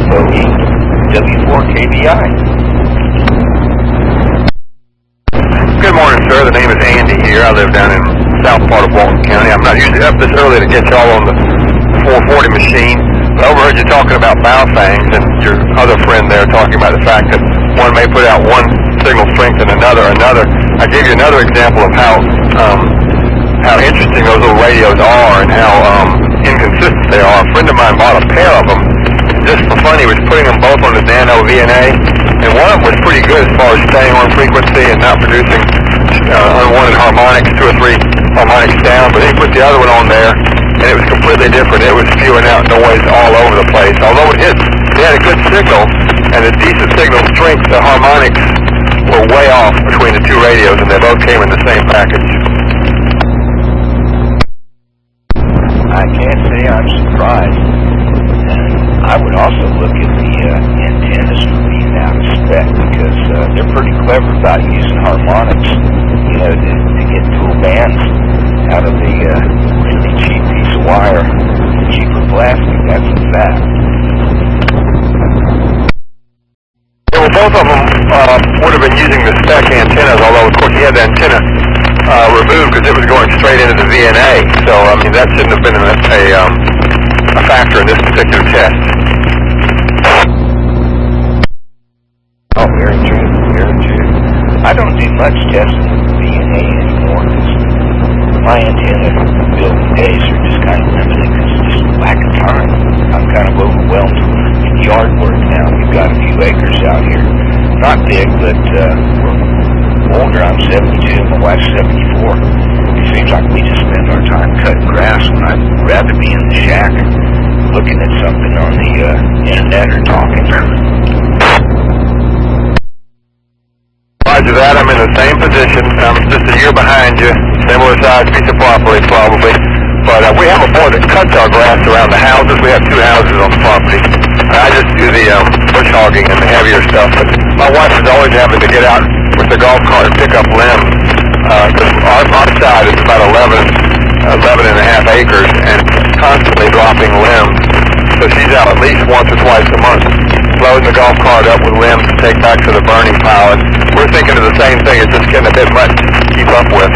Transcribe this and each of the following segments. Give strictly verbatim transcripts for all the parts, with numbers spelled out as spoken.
O E W four K B I. Good morning, sir. The name is Andy here. I live down in south part of Walton County. I'm not usually up this early to get y'all on the four forty machine, but I overheard you talking about Baofangs and your other friend there talking about the fact that one may put out one signal strength and another another. I gave you another example of how um, how interesting those little radios are and how um, inconsistent they are. A friend of mine bought a pair of them just for fun. He was putting them both on his Nano V N A, and one of them was pretty good as far as staying on frequency and not producing uh, unwanted harmonics, two or three harmonics down, but he put the other one on there, and it was completely different. It was spewing out noise all over the place. Although it, it had a good signal and a decent signal strength, the harmonics were way off between the two radios, and they both came in the same package. I can't say I'm surprised. And I would also look at the uh, antennas for being out of spec, because uh, they're pretty clever about using harmonics, you know, to, to get full bands out of the uh, really cheap piece of wire, cheaper plastic. That's a fact. Yeah, well, both of them uh, would have been using the spec antennas, although, of course, he had the antenna uh, removed because it was going straight into the V N A. So, I mean, that shouldn't have been a, a, um, a factor in this particular test. Oh, very true, very true. I don't do much testing with V N A anymore, because my antenna building days are just kind of limited because it's just lack of time. I'm kind of overwhelmed in yard work now. We've got a few acres out here. Not big, but uh, we're older. I'm seventy-two, my wife's seventy-four. It seems like we just spend our time cutting grass when I'd rather be in the shack looking at something on the uh, internet or talking. Roger that. I'm in the same position. I'm just a year behind you. Similar size piece of property, probably. But uh, we have a boy that cuts our grass around the houses. We have two houses on the property. I just do the um, bush hogging and the heavier stuff. But my wife is always having to get out with the golf cart and pick up limbs. Because uh, our, our side is about eleven, eleven and a half acres and constantly dropping limbs. So she's out at least once or twice a month, loading the golf cart up with limbs to take back to the burning pile. And we're thinking of the same thing. It's just getting a bit much to keep up with.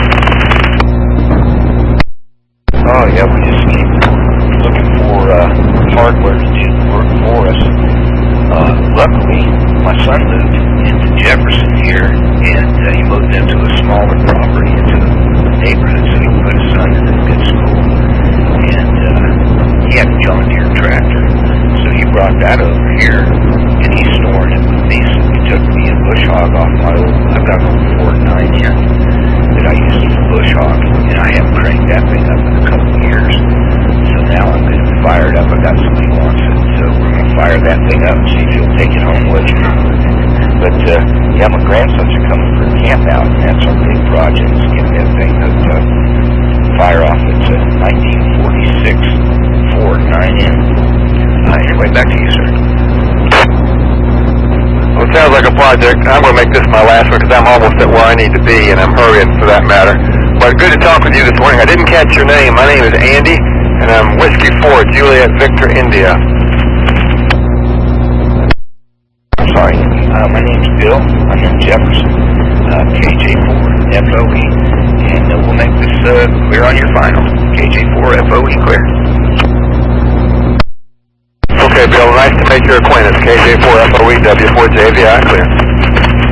Oh, yeah, we just keep looking for uh, hardware to do the work for us. Uh, luckily, my son moved into Jefferson here, and uh, he moved into a smaller property, into a neighborhood, so he can put his son in a good school. And uh, he had a John Deere tractor, so he brought that over here, and he's storing it with me. So we took the uh, bush hog off my old, I've got an old Ford nine N that I used for bush hog, and I haven't cranked that thing up in a couple of years. So now I'm going to fire it up. I got somebody who wants it, so we're going to fire that thing up and see if he'll take it home with you. But uh, yeah, my grandsons are coming for a camp out, and that's our big project, is getting that thing hooked up. Fire off. It's a nineteen forty-six Ford nine N. Uh, anyway, back to you, sir. Well, it sounds like a project. I'm going to make this my last one because I'm almost at where I need to be, and I'm hurrying for that matter. But good to talk with you this morning. I didn't catch your name. My name is Andy, and I'm Whiskey four, Juliet Victor, India. I'm sorry. Uh, my name's Bill. I'm in Jefferson, uh, K J four F O E, and uh, we'll make this uh, clear on your final. K J four F O E clear. Okay, Bill. Nice to make your acquaintance. K J four F O E W four J V I clear.